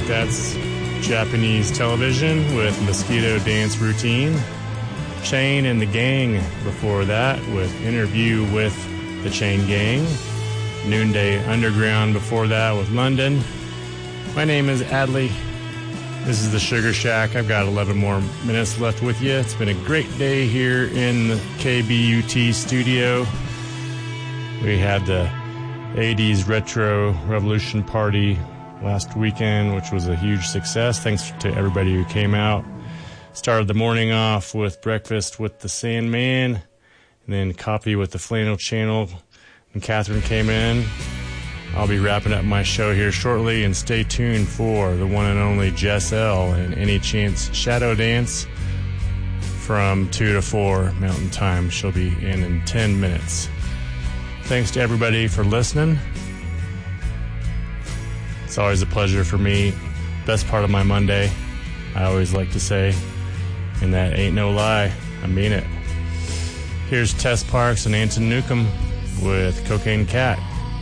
That's Japanese Television with Mosquito Dance Routine. Chain and the Gang before that with Interview with the Chain Gang. Noonday Underground before that with London. My name is Adley. This is the Sugar Shack. I've got 11 more minutes left with you. It's been a great day here in the KBUT studio. We had the 80s Retro Revolution Party last weekend, which was a huge success. Thanks to everybody who came out. Started the morning off with breakfast with the Sandman, and then coffee with the Flannel Channel, and Catherine came in. I'll be wrapping up my show here shortly, and stay tuned for the one and only Jess L. and Any Chance Shadow Dance from 2 to 4 Mountain Time. She'll be in 10 minutes. Thanks to everybody for listening. It's always a pleasure for me. Best part of my Monday, I always like to say, and that ain't no lie. I mean it. Here's Tess Parks and Anton Newcomb with Cocaine Cat.